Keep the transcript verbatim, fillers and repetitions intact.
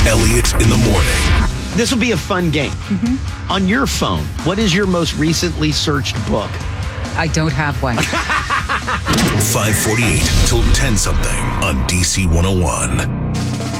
Elliot in the morning. This will be a fun game. Mm-hmm. On your phone, what is your most recently searched book? I don't have one. five forty-eight till ten something on D C one oh one.